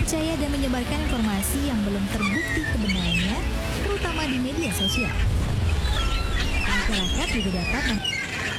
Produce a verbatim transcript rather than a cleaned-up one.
percaya dan menyebarkan informasi yang belum terbukti kebenarannya, terutama di media sosial. Masyarakat juga dapat